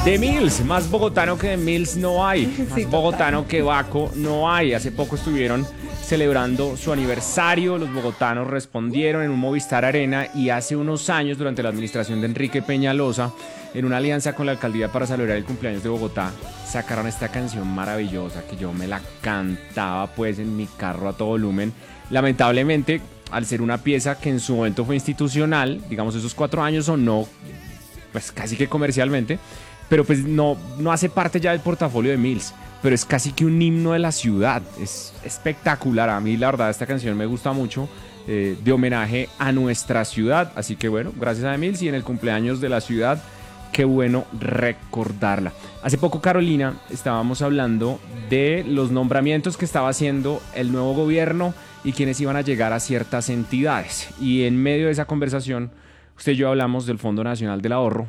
De Mills, más bogotano que de Mills no hay, más Sí, bogotano que Baco no hay. Hace poco estuvieron celebrando su aniversario, los bogotanos respondieron en un Movistar Arena y hace unos años, durante la administración de Enrique Peñalosa, en una alianza con la alcaldía para celebrar el cumpleaños de Bogotá, sacaron esta canción maravillosa que yo me la cantaba pues en mi carro a todo volumen. Lamentablemente, al ser una pieza que en su momento fue institucional, digamos esos 4 años o no, pues casi que comercialmente, pero pues no hace parte ya del portafolio de Mills, pero es casi que un himno de la ciudad, es espectacular. A mí la verdad esta canción me gusta mucho, de homenaje a nuestra ciudad, así que bueno, gracias a Mills y en el cumpleaños de la ciudad, qué bueno recordarla. Hace poco, Carolina, estábamos hablando de los nombramientos que estaba haciendo el nuevo gobierno y quienes iban a llegar a ciertas entidades, y en medio de esa conversación usted y yo hablamos del Fondo Nacional del Ahorro,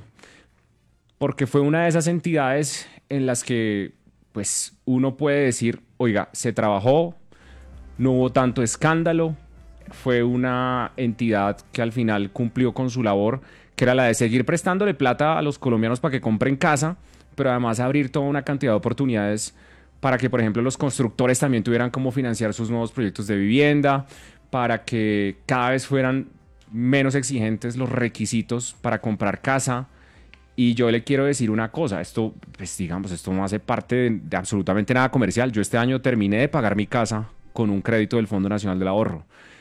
porque fue una de esas entidades en las que pues uno puede decir, oiga, se trabajó, no hubo tanto escándalo, fue una entidad que al final cumplió con su labor, que era la de seguir prestándole plata a los colombianos para que compren casa, pero además abrir toda una cantidad de oportunidades para que, por ejemplo, los constructores también tuvieran cómo financiar sus nuevos proyectos de vivienda, para que cada vez fueran menos exigentes los requisitos para comprar casa. Y yo le quiero decir una cosa, esto, pues digamos, esto no hace parte de absolutamente nada comercial. Yo este año terminé de pagar mi casa con un crédito del Fondo Nacional del Ahorro.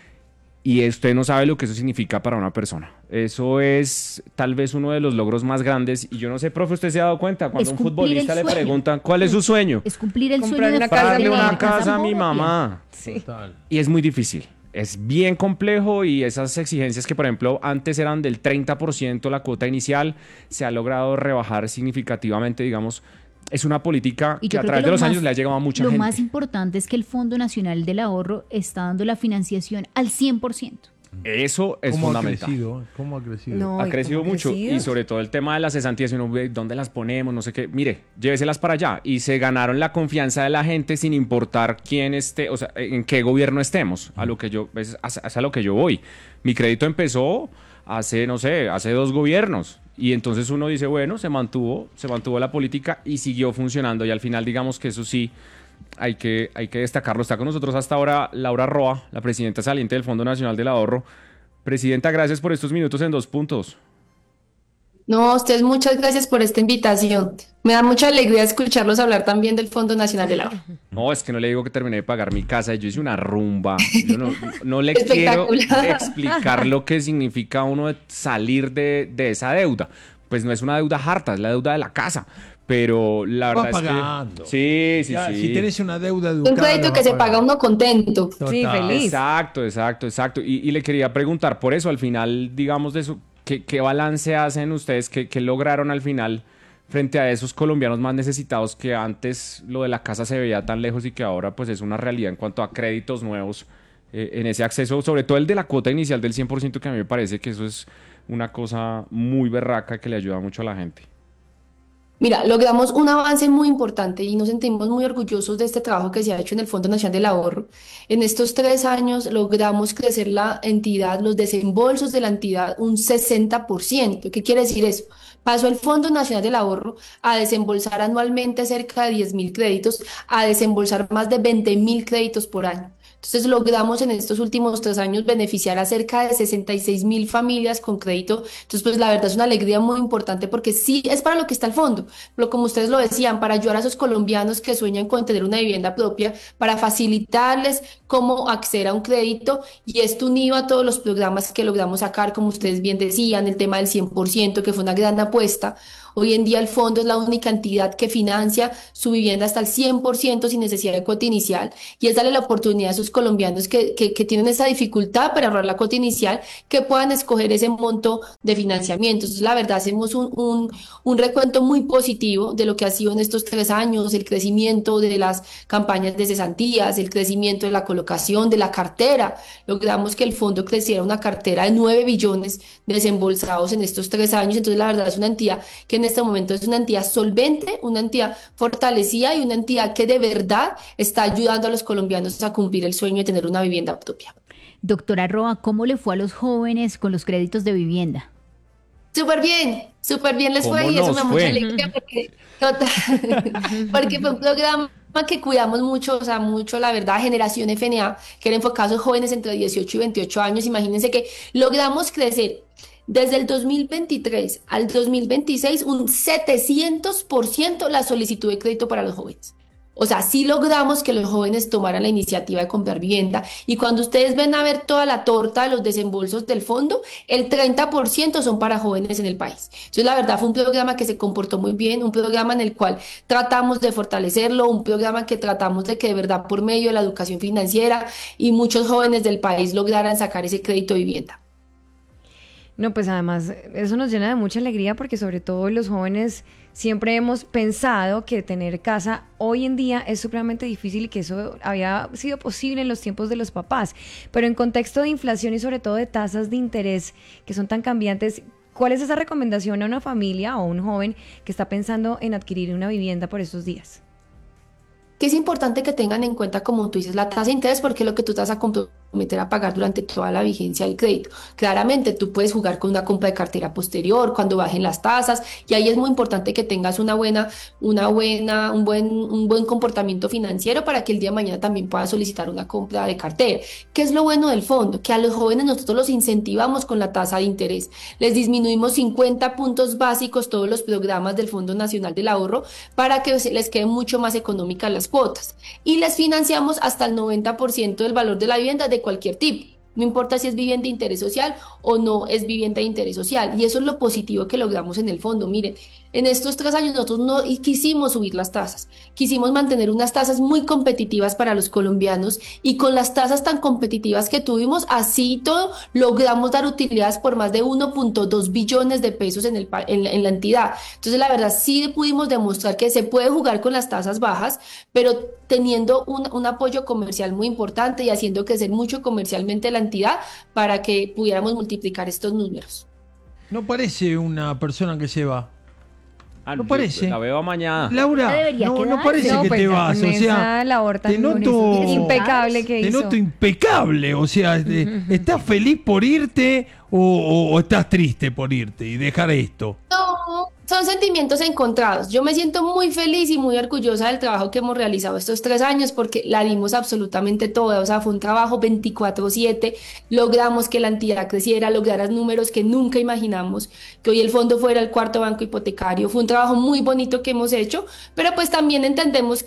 Y usted no sabe lo que eso significa para una persona. Eso es tal vez uno de los logros más grandes. Y yo no sé, profe, ¿usted se ha dado cuenta? Cuando a un futbolista le preguntan cuál es su sueño, Es cumplir el Comprar sueño de una casa, comprarle una una casa a mi propia. mamá. Sí. Y es muy difícil. Es bien complejo y esas exigencias que, por ejemplo, antes eran del 30% la cuota inicial, se ha logrado rebajar significativamente, digamos. Es una política Y que yo a creo través que de lo los años más- le ha llegado a mucha Lo gente. más importante es que el Fondo Nacional del Ahorro está dando la financiación al 100%. Eso es ¿Cómo ha fundamental. crecido? ¿Cómo ha crecido? No, Ha ¿y crecido cómo ha mucho crecido? y sobre todo el tema de las cesantías, uno ve dónde las ponemos, no sé qué. Mire, lléveselas para allá y se ganaron la confianza de la gente sin importar quién esté, o sea, en qué gobierno estemos. A lo que yo es a lo que yo voy. Mi crédito empezó hace, no sé, hace 2 gobiernos y entonces uno dice, bueno, se mantuvo la política y siguió funcionando y al final digamos que eso sí hay que destacarlo. Está con nosotros hasta ahora Laura Roa, la presidenta saliente del Fondo Nacional del Ahorro. Presidenta, gracias por estos minutos en 2 puntos. No, a ustedes muchas gracias por esta invitación. Me da mucha alegría escucharlos hablar también del Fondo Nacional del Ahorro. No, es que no le digo que terminé de pagar mi casa, yo hice una rumba. Yo no le quiero Espectacular. explicar lo que significa uno de salir de esa deuda. Pues no es una deuda harta, es la deuda de la casa. Pero la Va verdad es pagando. que... Sí. Ya, si tienes una deuda Un educada, crédito la que va se a pagar. paga uno contento. Sí, Total. feliz. Exacto. Y le quería preguntar por eso, al final, digamos, de eso, ¿qué balance hacen ustedes? ¿Qué lograron al final frente a esos colombianos más necesitados que antes lo de la casa se veía tan lejos y que ahora pues es una realidad en cuanto a créditos nuevos, en ese acceso, sobre todo el de la cuota inicial del 100%, que a mí me parece que eso es una cosa muy berraca que le ayuda mucho a la gente? Mira, logramos un avance muy importante y nos sentimos muy orgullosos de este trabajo que se ha hecho en el Fondo Nacional del Ahorro. En estos 3 años logramos crecer la entidad, los desembolsos de la entidad un 60%. ¿Qué quiere decir eso? Pasó el Fondo Nacional del Ahorro a desembolsar anualmente cerca de 10.000 créditos, a desembolsar más de 20.000 créditos por año. Entonces logramos en estos últimos 3 años beneficiar a cerca de 66.000 familias con crédito. Entonces, pues la verdad es una alegría muy importante porque sí es para lo que está el fondo, pero como ustedes lo decían, para ayudar a esos colombianos que sueñan con tener una vivienda propia, para facilitarles cómo acceder a un crédito, y esto unido a todos los programas que logramos sacar, como ustedes bien decían, el tema del 100%, que fue una gran apuesta. Hoy en día el fondo es la única entidad que financia su vivienda hasta el 100% sin necesidad de cuota inicial, y es darle la oportunidad a esos colombianos que tienen esa dificultad para ahorrar la cuota inicial, que puedan escoger ese monto de financiamiento. Entonces, la verdad, hacemos un recuento muy positivo de lo que ha sido en estos 3 años, el crecimiento de las campañas de cesantías, el crecimiento de la colocación, de la cartera. Logramos que el fondo creciera una cartera de 9 billones desembolsados en estos 3 años. Entonces, la verdad, es una entidad que en este momento es una entidad solvente, una entidad fortalecida y una entidad que de verdad está ayudando a los colombianos a cumplir el sueño de tener una vivienda propia. Doctora Roa, ¿cómo le fue a los jóvenes con los créditos de vivienda? súper bien les fue ¿Cómo y eso me nos da mucha fue? alegría porque, total, porque fue un programa que cuidamos mucho, o sea, mucho, la verdad, Generación FNA, que era enfocado a jóvenes entre 18 y 28 años. Imagínense que logramos crecer desde el 2023 al 2026 un 700% la solicitud de crédito para los jóvenes. O sea, sí logramos que los jóvenes tomaran la iniciativa de comprar vivienda y cuando ustedes ven a ver toda la torta de los desembolsos del fondo, el 30% son para jóvenes en el país. Entonces, la verdad fue un programa que se comportó muy bien, un programa en el cual tratamos de fortalecerlo, un programa que tratamos de que de verdad por medio de la educación financiera y muchos jóvenes del país lograran sacar ese crédito de vivienda. No, pues además eso nos llena de mucha alegría porque sobre todo los jóvenes siempre hemos pensado que tener casa hoy en día es supremamente difícil y que eso había sido posible en los tiempos de los papás. Pero en contexto de inflación y sobre todo de tasas de interés que son tan cambiantes, ¿cuál es esa recomendación a una familia o a un joven que está pensando en adquirir una vivienda por estos días? Que es importante que tengan en cuenta, como tú dices, la tasa de interés, porque es lo que tú te vas a comprometer a pagar durante toda la vigencia del crédito. Claramente, tú puedes jugar con una compra de cartera posterior, cuando bajen las tasas, y ahí es muy importante que tengas un buen comportamiento financiero para que el día de mañana también puedas solicitar una compra de cartera. ¿Qué es lo bueno del fondo? Que a los jóvenes nosotros los incentivamos con la tasa de interés. Les disminuimos 50 puntos básicos todos los programas del Fondo Nacional del Ahorro para que les queden mucho más económicas las cuotas y les financiamos hasta el 90% del valor de la vivienda de cualquier tipo. No importa si es vivienda de interés social o no es vivienda de interés social. Y eso es lo positivo que logramos en el fondo. Miren, en estos 3 años nosotros no quisimos subir las tasas. Quisimos mantener unas tasas muy competitivas para los colombianos y con las tasas tan competitivas que tuvimos, así todo, logramos dar utilidades por más de 1.2 billones de pesos en la entidad. Entonces, la verdad, sí pudimos demostrar que se puede jugar con las tasas bajas, pero teniendo un apoyo comercial muy importante y haciendo crecer mucho comercialmente la entidad para que pudiéramos multiplicar estos números. No parece una persona que se va. Ah, No yo parece. la veo mañana. Laura, debería no quedar. parece No, que pues te ya vas. con O sea, esa labor tan te noto, impecable que te hizo. noto impecable. O sea, ¿estás feliz por irte o estás triste por irte y dejar esto? No, son sentimientos encontrados. Yo me siento muy feliz y muy orgullosa del trabajo que hemos realizado estos 3 años porque la dimos absolutamente toda. O sea, fue un trabajo 24/7. Logramos que la entidad creciera, lograra números que nunca imaginamos, que hoy el fondo fuera el 4.º banco hipotecario. Fue un trabajo muy bonito que hemos hecho, pero pues también entendemos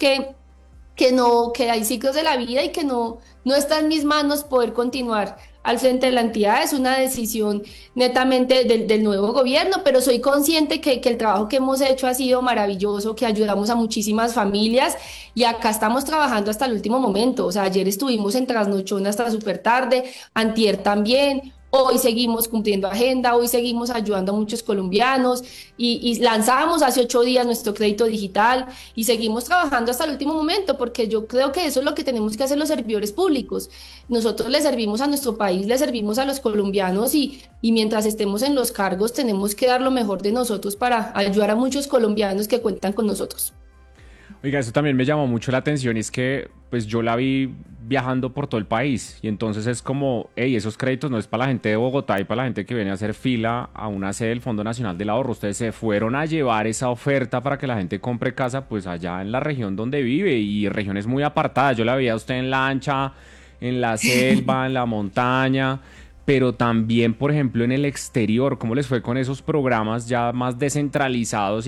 que hay ciclos de la vida y que no está en mis manos poder continuar al frente de la entidad. Es una decisión netamente del nuevo gobierno, pero soy consciente que el trabajo que hemos hecho ha sido maravilloso, que ayudamos a muchísimas familias y acá estamos trabajando hasta el último momento. O sea, ayer estuvimos en trasnochón hasta súper tarde, antier también. Hoy seguimos cumpliendo agenda, hoy seguimos ayudando a muchos colombianos y lanzamos hace 8 días nuestro crédito digital y seguimos trabajando hasta el último momento porque yo creo que eso es lo que tenemos que hacer los servidores públicos. Nosotros le servimos a nuestro país, le servimos a los colombianos y mientras estemos en los cargos tenemos que dar lo mejor de nosotros para ayudar a muchos colombianos que cuentan con nosotros. Oiga, eso también me llamó mucho la atención y es que pues yo la vi viajando por todo el país y entonces es como, hey, esos créditos no es para la gente de Bogotá y para la gente que viene a hacer fila a una sede del Fondo Nacional del Ahorro. Ustedes se fueron a llevar esa oferta para que la gente compre casa pues allá en la región donde vive y regiones muy apartadas. Yo la veía a usted en Lancha, en la selva, en la montaña, pero también, por ejemplo, en el exterior. ¿Cómo les fue con esos programas ya más descentralizados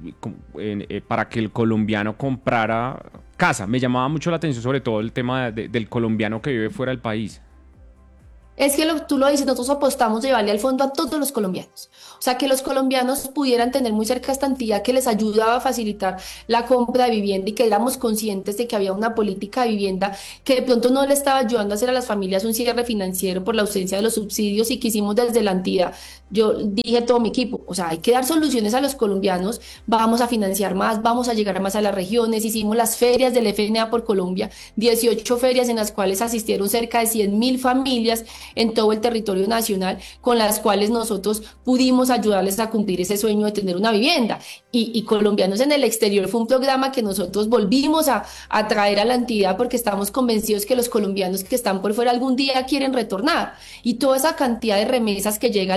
para que el colombiano comprara casa? Me llamaba mucho la atención sobre todo el tema del colombiano que vive fuera del país. Es que tú lo dices, nosotros apostamos de llevarle al fondo a todos los colombianos. O sea, que los colombianos pudieran tener muy cerca esta entidad que les ayudaba a facilitar la compra de vivienda y que éramos conscientes de que había una política de vivienda que de pronto no le estaba ayudando a hacer a las familias un cierre financiero por la ausencia de los subsidios y que hicimos desde la entidad. Yo dije a todo mi equipo, o sea, hay que dar soluciones a los colombianos, vamos a financiar más, vamos a llegar más a las regiones. Hicimos las ferias del FNA por Colombia, 18 ferias en las cuales asistieron cerca de 100.000 familias en todo el territorio nacional, con las cuales nosotros pudimos ayudarles a cumplir ese sueño de tener una vivienda. Y Colombianos en el Exterior fue un programa que nosotros volvimos a traer a la entidad porque estamos convencidos que los colombianos que están por fuera algún día quieren retornar. Y toda esa cantidad de remesas que llega al país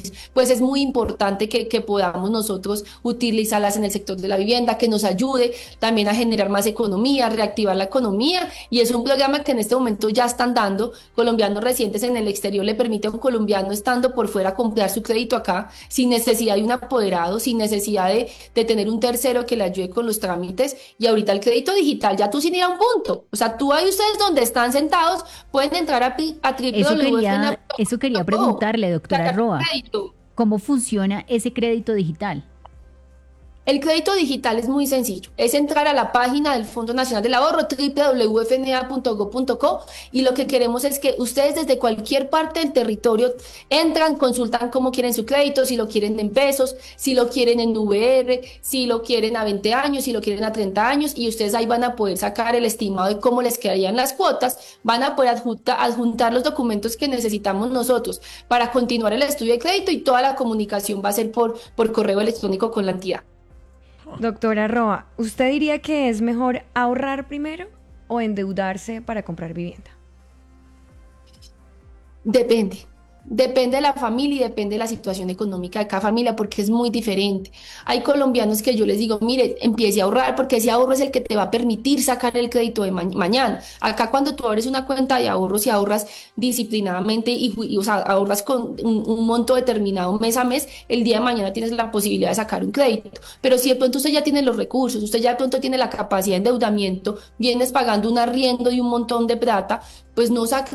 inversiones, pues es muy importante que podamos nosotros utilizarlas en el sector de la vivienda, que nos ayude también a generar más economía, a reactivar la economía, y es un programa que en este momento ya están dando. Colombianos residentes en el exterior le permite a un colombiano estando por fuera comprar su crédito acá sin necesidad de un apoderado, sin necesidad de tener un tercero que le ayude con los trámites. Y ahorita el crédito digital, ya tú sin ir a un punto, o sea, tú ahí ustedes donde están sentados pueden entrar a Eso quería preguntarle, doctora Roa, ¿cómo funciona ese crédito digital? El crédito digital es muy sencillo, es entrar a la página del Fondo Nacional del Ahorro, www.fna.gov.co, y lo que queremos es que ustedes desde cualquier parte del territorio entran, consultan cómo quieren su crédito, si lo quieren en pesos, si lo quieren en VR, si lo quieren a 20 años, si lo quieren a 30 años, y ustedes ahí van a poder sacar el estimado de cómo les quedarían las cuotas, van a poder adjuntar los documentos que necesitamos nosotros para continuar el estudio de crédito, y toda la comunicación va a ser por correo electrónico con la entidad. Doctora Roa, ¿usted diría que es mejor ahorrar primero o endeudarse para comprar vivienda? Depende de la familia y depende de la situación económica de cada familia, porque es muy diferente. Hay colombianos que yo les digo, mire, empiece a ahorrar, porque ese ahorro es el que te va a permitir sacar el crédito de mañana. Acá cuando tú abres una cuenta de ahorros y ahorras disciplinadamente o sea, ahorras con un monto determinado mes a mes, el día de mañana tienes la posibilidad de sacar un crédito. Pero si de pronto usted ya tiene los recursos, usted ya de pronto tiene la capacidad de endeudamiento, vienes pagando un arriendo y un montón de plata, pues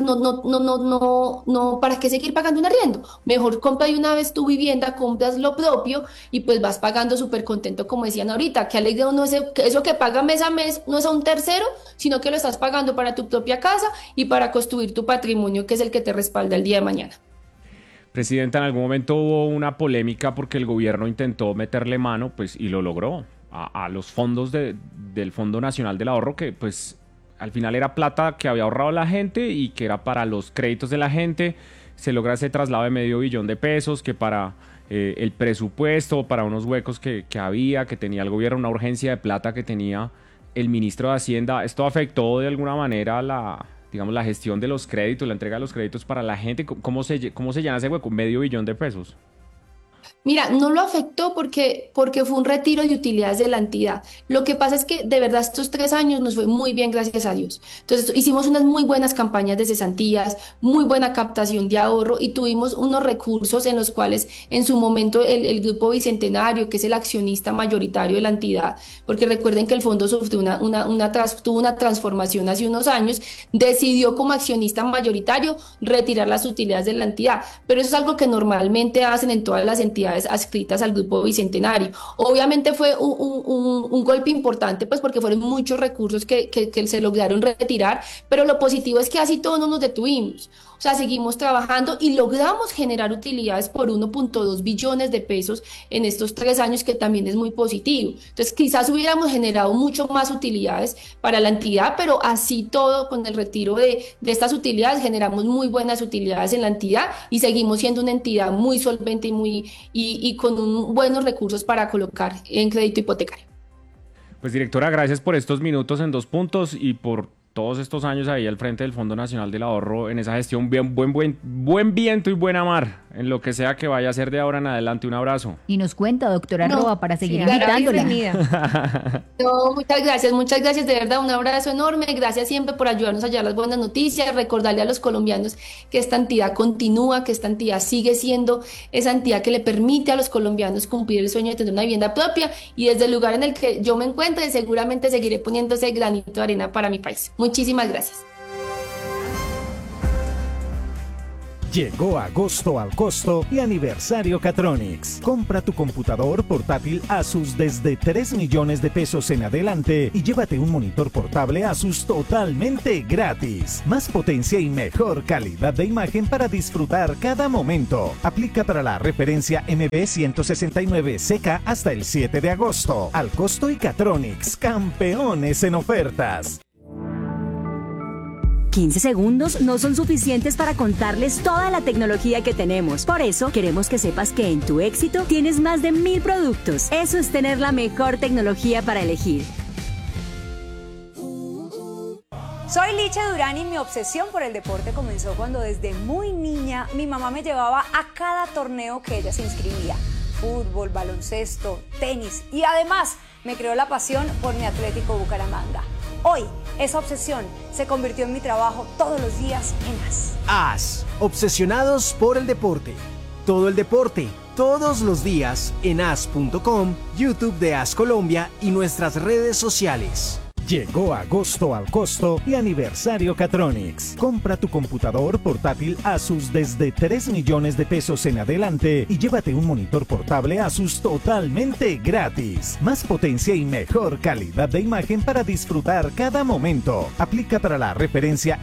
¿para qué seguir pagando un arriendo? Mejor compra de una vez tu vivienda, compras lo propio y pues vas pagando súper contento, como decían ahorita, que alegre uno eso que paga mes a mes no es a un tercero, sino que lo estás pagando para tu propia casa y para construir tu patrimonio, que es el que te respalda el día de mañana. Presidenta, en algún momento hubo una polémica porque el gobierno intentó meterle mano, pues, y lo logró, a los fondos del Fondo Nacional del Ahorro, que pues al final era plata que había ahorrado la gente y que era para los créditos de la gente. Se logra ese traslado de $500 millones de pesos, que para el presupuesto, para unos huecos que tenía el gobierno, una urgencia de plata que tenía el ministro de Hacienda. ¿Esto afectó de alguna manera la gestión de los créditos, la entrega de los créditos para la gente? ¿Cómo se llena ese hueco? $500 millones de pesos. Mira, no lo afectó porque fue un retiro de utilidades de la entidad. Lo que pasa es que de verdad estos 3 años nos fue muy bien, gracias a Dios. Entonces hicimos unas muy buenas campañas de cesantías, muy buena captación de ahorro, y tuvimos unos recursos en los cuales en su momento el Grupo Bicentenario, que es el accionista mayoritario de la entidad, porque recuerden que el fondo sufrió tuvo una transformación hace unos años, decidió como accionista mayoritario retirar las utilidades de la entidad. Pero eso es algo que normalmente hacen en todas las entidades adscritas al Grupo Bicentenario. Obviamente fue un golpe importante, pues porque fueron muchos recursos que se lograron retirar, pero lo positivo es que así todos no nos detuvimos. O sea, seguimos trabajando y logramos generar utilidades por 1.2 billones de pesos en estos 3 años, que también es muy positivo. Entonces, quizás hubiéramos generado mucho más utilidades para la entidad, pero así todo, con el retiro de estas utilidades, generamos muy buenas utilidades en la entidad y seguimos siendo una entidad muy solvente y con buenos recursos para colocar en crédito hipotecario. Pues, directora, gracias por estos minutos en 2 puntos y por todos estos años ahí al frente del Fondo Nacional del Ahorro en esa gestión. Buen viento y buena mar en lo que sea que vaya a ser de ahora en adelante. Un abrazo. Y nos cuenta, doctora Roa, para seguir invitándola. No, muchas gracias, de verdad, un abrazo enorme. Gracias siempre por ayudarnos a llevar las buenas noticias, recordarle a los colombianos que esta entidad continúa, que esta entidad sigue siendo esa entidad que le permite a los colombianos cumplir el sueño de tener una vivienda propia, y desde el lugar en el que yo me encuentre seguramente seguiré poniendo ese granito de arena para mi país. Muchísimas gracias. Llegó agosto al costo y aniversario Catronics. Compra tu computador portátil Asus desde 3 millones de pesos en adelante y llévate un monitor portable Asus totalmente gratis. Más potencia y mejor calidad de imagen para disfrutar cada momento. Aplica para la referencia MB169CK hasta el 7 de agosto. Al costo y Catronics, campeones en ofertas. 15 segundos no son suficientes para contarles toda la tecnología que tenemos. Por eso, queremos que sepas que en Tu Éxito tienes más de 1000 productos. Eso es tener la mejor tecnología para elegir. Soy Licha Durán y mi obsesión por el deporte comenzó cuando desde muy niña mi mamá me llevaba a cada torneo que ella se inscribía. Fútbol, baloncesto, tenis y además me creó la pasión por mi Atlético Bucaramanga. Hoy, esa obsesión se convirtió en mi trabajo todos los días en AS. AS, obsesionados por el deporte. Todo el deporte, todos los días en as.com, YouTube de AS Colombia y nuestras redes sociales. Llegó agosto al costo y aniversario Catronics. Compra tu computador portátil Asus desde 3 millones de pesos en adelante y llévate un monitor portable Asus totalmente gratis. Más potencia y mejor calidad de imagen para disfrutar cada momento. Aplica para la referencia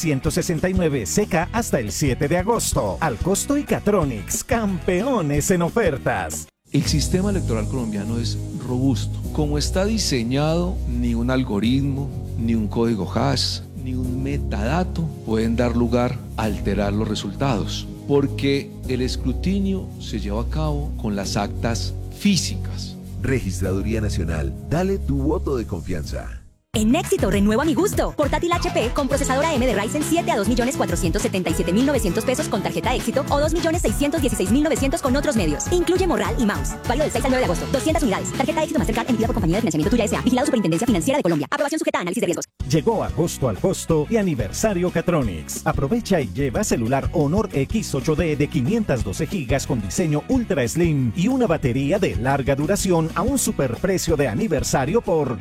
MB169CK hasta el 7 de agosto. Al costo y Catronics, campeones en ofertas. El sistema electoral colombiano es robusto. Como está diseñado, ni un algoritmo, ni un código hash, ni un metadato pueden dar lugar a alterar los resultados, porque el escrutinio se lleva a cabo con las actas físicas. Registraduría Nacional, dale tu voto de confianza. En Éxito renuevo a mi gusto. Portátil HP con procesadora AMD Ryzen 7 a 2.477.900 pesos con tarjeta Éxito o 2.616.900 con otros medios. Incluye morral y mouse. Válido del 6 al 9 de agosto. 200 unidades. Tarjeta Éxito Mastercard emitida por Compañía de Financiamiento Tuya S.A. Vigilado Superintendencia Financiera de Colombia. Aprobación sujeta a análisis de riesgos. Llegó agosto al costo y aniversario Catronics. Aprovecha y lleva celular Honor X8D de 512 GB con diseño Ultra Slim y una batería de larga duración a un superprecio de aniversario por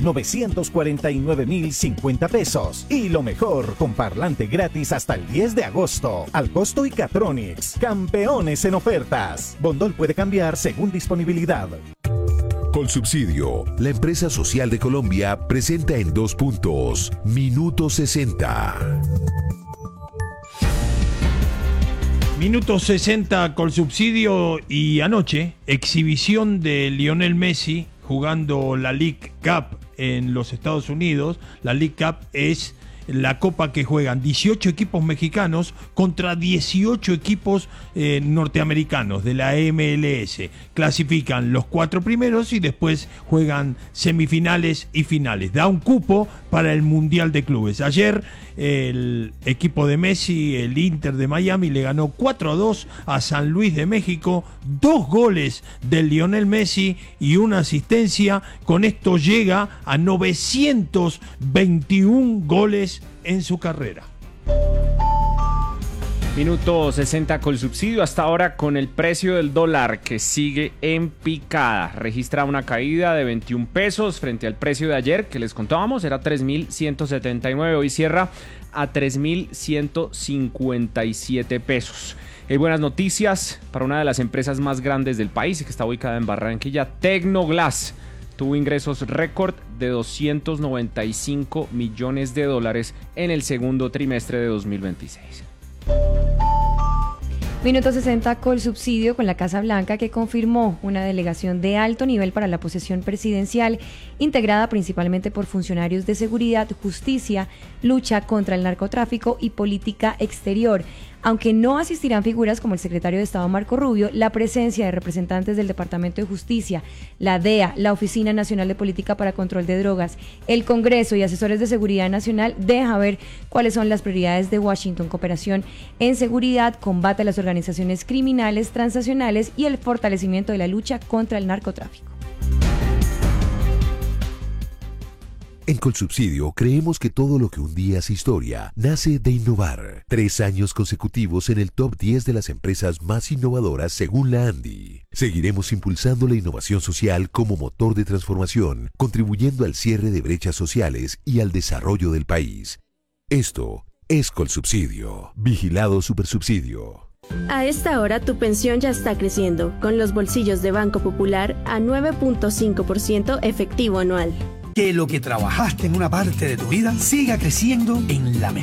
949.050 pesos. Y lo mejor, con parlante gratis hasta el 10 de agosto. Al costo y Catronics, campeones en ofertas. Bondol puede cambiar según disponibilidad. Colsubsidio, la empresa social de Colombia, presenta en 2 puntos, Minuto 60. Minuto 60 Colsubsidio y anoche, exhibición de Lionel Messi jugando la League Cup en los Estados Unidos. La League Cup es la copa que juegan 18 equipos mexicanos contra 18 equipos norteamericanos de la MLS. Clasifican los 4 primeros y después juegan semifinales y finales. Da un cupo para el Mundial de Clubes. Ayer el equipo de Messi, el Inter de Miami, le ganó 4-2 a San Luis de México. 2 goles de Lionel Messi y una asistencia. Con esto llega a 921 goles en su carrera. Minuto 60 Colsubsidio. Hasta ahora, con el precio del dólar que sigue en picada, registra una caída de 21 pesos frente al precio de ayer que les contábamos, era 3.179, hoy cierra a 3.157 pesos. Hay buenas noticias para una de las empresas más grandes del país, que está ubicada en Barranquilla. Tecnoglass tuvo ingresos récord de 295 millones de dólares en el segundo trimestre de 2026. Minuto 60 Colsubsidio con la Casa Blanca, que confirmó una delegación de alto nivel para la posesión presidencial, integrada principalmente por funcionarios de seguridad, justicia, lucha contra el narcotráfico y política exterior. Aunque no asistirán figuras como el secretario de Estado Marco Rubio, la presencia de representantes del Departamento de Justicia, la DEA, la Oficina Nacional de Política para Control de Drogas, el Congreso y asesores de seguridad nacional deja ver cuáles son las prioridades de Washington: cooperación en seguridad, combate a las organizaciones criminales transnacionales y el fortalecimiento de la lucha contra el narcotráfico. En Colsubsidio creemos que todo lo que un día es historia nace de innovar. 3 años consecutivos en el top 10 de las empresas más innovadoras según la ANDI. Seguiremos impulsando la innovación social como motor de transformación, contribuyendo al cierre de brechas sociales y al desarrollo del país. Esto es Colsubsidio. Vigilado Supersubsidio. A esta hora tu pensión ya está creciendo, con los bolsillos de Banco Popular a 9.5% efectivo anual. Que lo que trabajaste en una parte de tu vida siga creciendo en la mejor